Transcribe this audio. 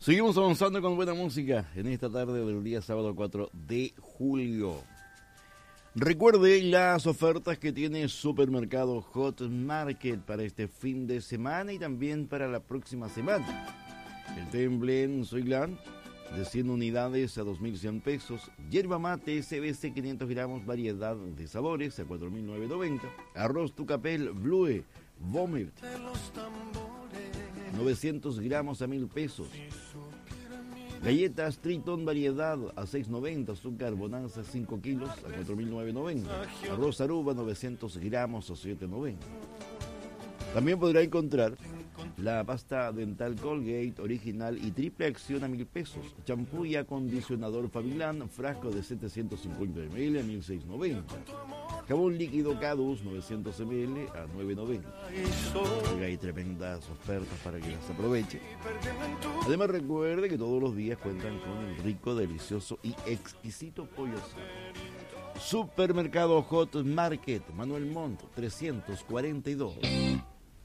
Seguimos avanzando con buena música en esta tarde del día sábado 4 de julio. Recuerde las ofertas que tiene Supermercado Hot Market para este fin de semana y también para la próxima semana. El temple en Soylán de 100 unidades a 2.100 pesos. Yerba mate CBC 500 gramos, variedad de sabores a 4.990. Arroz Tucapel Blue Vomit 900 gramos a 1.000 pesos. Galletas Triton variedad a 6.90, azúcar Bonanza 5 kilos a 4.990, arroz Aruba 900 gramos a 7.90. También podrá encontrar la pasta dental Colgate original y triple acción a 1.000 pesos, champú y acondicionador Fabilan, frasco de 750 ml a 1.690. Jabón líquido Cadus 900 ml a 9.90. Hay tremendas ofertas para que las aproveche. Además recuerde que todos los días cuentan con el rico, delicioso y exquisito pollo asado. Supermercado Hot Market, Manuel Montt 342.